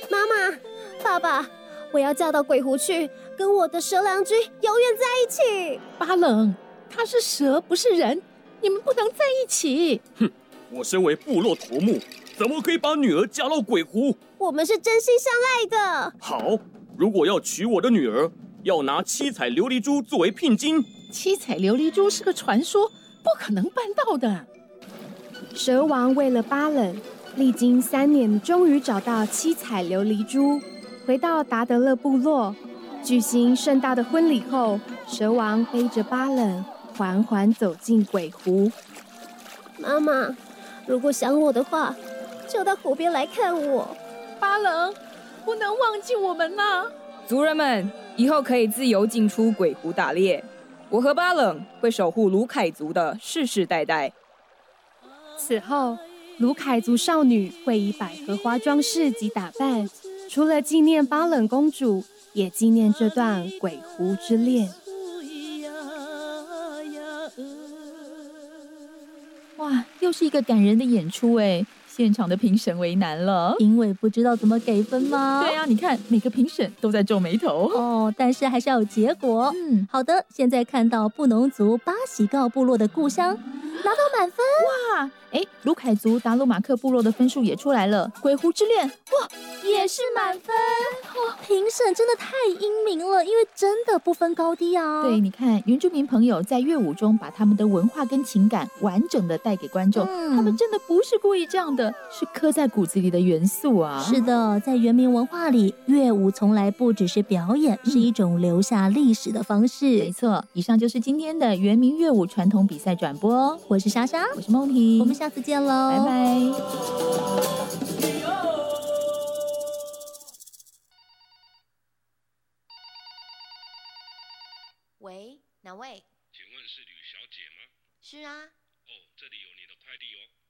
妈妈，爸爸，我要嫁到鬼湖去，跟我的蛇郎君永远在一起。 巴冷，他是蛇不是人，你们不能在一起。 哼，我身为部落头目，怎么可以把女儿嫁到鬼湖？ 我们是真心相爱的。 好，如果要娶我的女儿，要拿7彩琉璃珠作为聘金。 7彩琉璃珠是个传说，不可能办到的。 蛇王为了巴冷，历经3年，终于找到7彩琉璃珠，回到达德勒部落，举行盛大的婚礼后，蛇王背着巴冷缓缓走进鬼湖。 妈妈，如果想我的话，就到湖边来看我。 巴冷，不能忘记我们呐！ 族人们，以后可以自由进出鬼湖打猎。我和巴冷会守护卢凯族的世世代代。 此后，卢凯族少女会以百合花装饰及打扮，除了纪念巴冷公主，也纪念这段鬼湖之恋。 哇，又是一个感人的演出哎！现场的评审为难了， 因为不知道怎么给分吗？ 对啊，你看每个评审都在皱眉头哦，但是还是要有结果。好的，现在看到布农族巴喜告部落的故乡拿到满分。 哇，卢凯族达鲁马克部落的分数也出来了，鬼湖之恋哇也是满分。评审真的太英明了，因为真的不分高低啊。 对，你看原住民朋友在乐舞中把他们的文化跟情感完整的带给观众，他们真的不是故意这样的，是刻在骨子里的元素啊。 是的，在原民文化里，乐舞从来不只是表演，是一种留下历史的方式。 没错，以上就是今天的原民乐舞传统比赛转播。 我是莎莎， 我是梦婷， 我们下次见喽， 拜拜。 喂，哪位？ 请问是吕小姐吗？ 是啊。 哦，这里有你的快递哦。